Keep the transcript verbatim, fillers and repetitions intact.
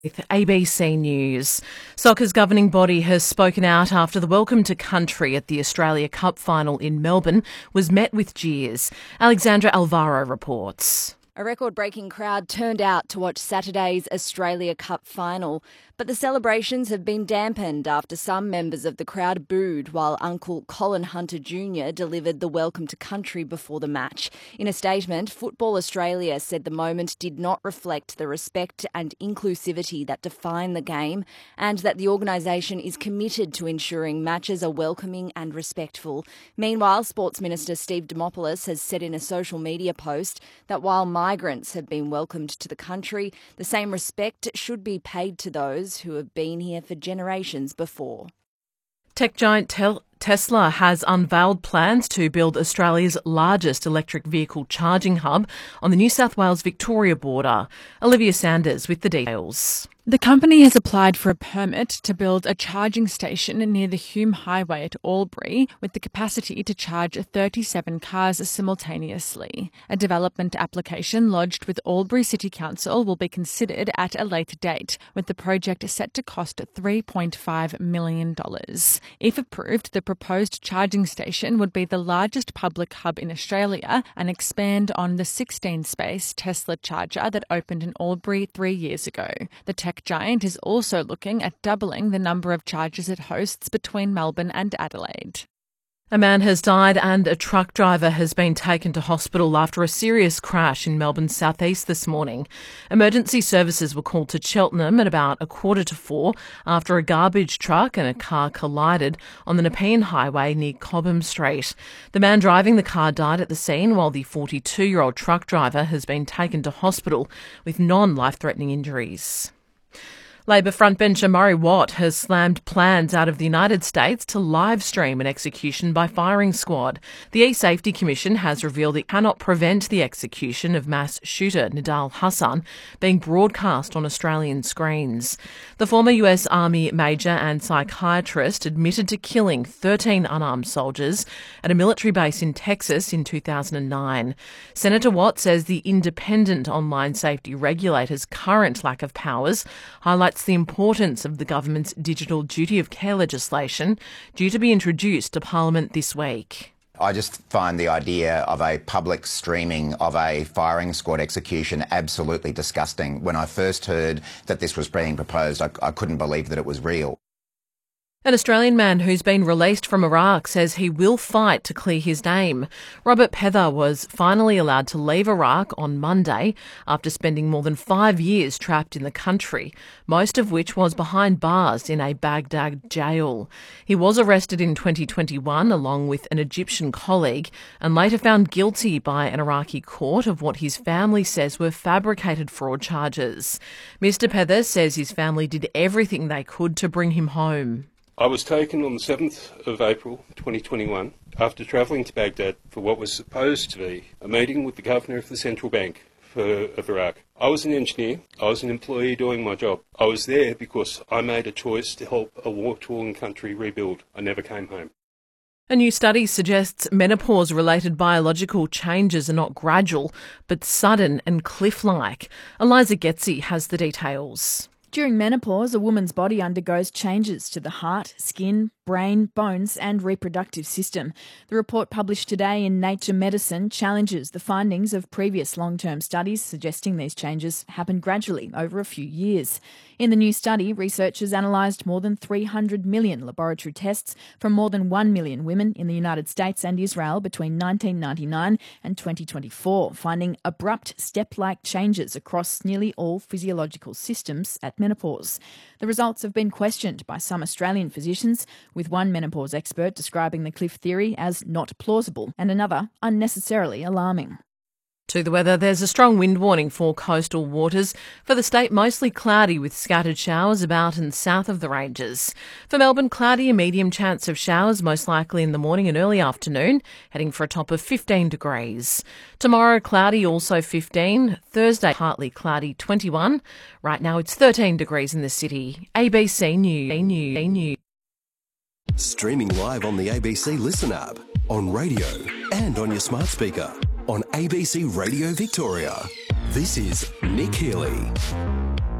With A B C News. Soccer's governing body has spoken out after the welcome to country at the Australia Cup final in Melbourne was met with jeers. Alexandra Alvaro reports. A record-breaking crowd turned out to watch Saturday's Australia Cup final, but the celebrations have been dampened after some members of the crowd booed while Uncle Colin Hunter Junior delivered the welcome to country before the match. In a statement, Football Australia said the moment did not reflect the respect and inclusivity that define the game, and that the organisation is committed to ensuring matches are welcoming and respectful. Meanwhile, Sports Minister Steve Dimopoulos has said in a social media post that while migrants have been welcomed to the country, the same respect should be paid to those who have been here for generations before. Tech giant Tel- Tesla has unveiled plans to build Australia's largest electric vehicle charging hub on the New South Wales-Victoria border. Olivia Sanders with the details. The company has applied for a permit to build a charging station near the Hume Highway at Albury with the capacity to charge thirty-seven cars simultaneously. A development application lodged with Albury City Council will be considered at a later date, with the project set to cost three point five million dollars. If approved, the proposed charging station would be the largest public hub in Australia and expand on the sixteen-space Tesla charger that opened in Albury three years ago. The tech giant is also looking at doubling the number of chargers it hosts between Melbourne and Adelaide. A man has died and a truck driver has been taken to hospital after a serious crash in Melbourne's southeast this morning. Emergency services were called to Cheltenham at about a quarter to four after a garbage truck and a car collided on the Nepean Highway near Cobham Street. The man driving the car died at the scene while the forty-two-year-old truck driver has been taken to hospital with non-life-threatening injuries. Labor frontbencher Murray Watt has slammed plans out of the United States to live stream an execution by firing squad. The E-Safety Commission has revealed it cannot prevent the execution of mass shooter Nidal Hasan being broadcast on Australian screens. The former U S Army major and psychiatrist admitted to killing thirteen unarmed soldiers at a military base in Texas in two thousand nine. Senator Watt says the independent online safety regulator's current lack of powers highlights the importance of the government's digital duty of care legislation due to be introduced to Parliament this week. I just find the idea of a public streaming of a firing squad execution absolutely disgusting. When I first heard that this was being proposed, I, I couldn't believe that it was real. An Australian man who's been released from Iraq says he will fight to clear his name. Robert Pether was finally allowed to leave Iraq on Monday after spending more than five years trapped in the country, most of which was behind bars in a Baghdad jail. He was arrested in twenty twenty-one along with an Egyptian colleague and later found guilty by an Iraqi court of what his family says were fabricated fraud charges. Mister Pether says his family did everything they could to bring him home. I was taken on the seventh of April twenty twenty-one after travelling to Baghdad for what was supposed to be a meeting with the Governor of the Central Bank for, of Iraq. I was an engineer. I was an employee doing my job. I was there because I made a choice to help a war-torn country rebuild. I never came home. A new study suggests menopause-related biological changes are not gradual, but sudden and cliff-like. Eliza Getzi has the details. During menopause, a woman's body undergoes changes to the heart, skin, brain, bones and reproductive system. The report published today in Nature Medicine challenges the findings of previous long-term studies suggesting these changes happen gradually over a few years. In the new study, researchers analysed more than three hundred million laboratory tests from more than one million women in the United States and Israel between nineteen ninety-nine and twenty twenty-four, finding abrupt step-like changes across nearly all physiological systems at menopause. The results have been questioned by some Australian physicians, with one menopause expert describing the cliff theory as not plausible and another unnecessarily alarming. To the weather, there's a strong wind warning for coastal waters. For the state, mostly cloudy with scattered showers about and south of the ranges. For Melbourne, cloudy, a medium chance of showers, most likely in the morning and early afternoon, heading for a top of fifteen degrees. Tomorrow, cloudy, also fifteen. Thursday, partly cloudy, twenty-one. Right now, it's thirteen degrees in the city. A B C News. News. News. Streaming live on the A B C Listen app, on radio and on your smart speaker. On A B C Radio Victoria, this is Nick Healy.